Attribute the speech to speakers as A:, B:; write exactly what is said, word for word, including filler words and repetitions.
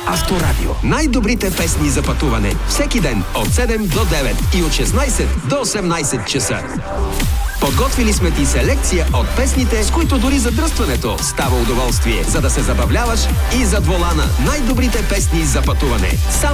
A: Авторадио. Най-добрите песни за пътуване. Всеки ден от седем до девет и от шестнайсет до осемнайсет часа. Подготвили сме ти селекция от песните, с които дори задръстването става удоволствие, за да се забавляваш и зад волана. Най-добрите песни за пътуване. Само